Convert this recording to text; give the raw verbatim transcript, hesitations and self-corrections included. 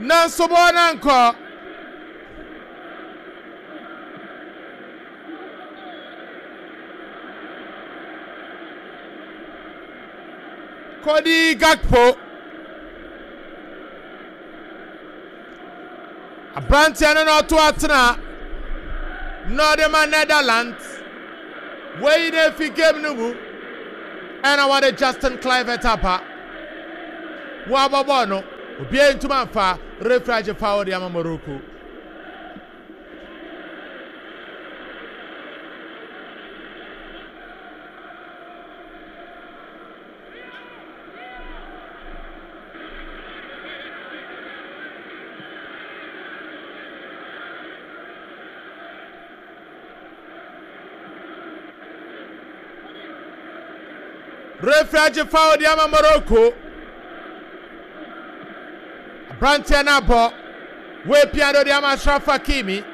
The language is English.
Nanso Bonanko. Cody Gakpo. A branch and an to Atena. Northern Netherlands. Way there if he came Nubu. And I want Justin Clive Tapa. Wababono. Bien to Manfa. Refrage Fowl Yamamoruku. Refrage Fowl Yamamoruku. Brantiana Bo, we piano di Amashraf Hakimi.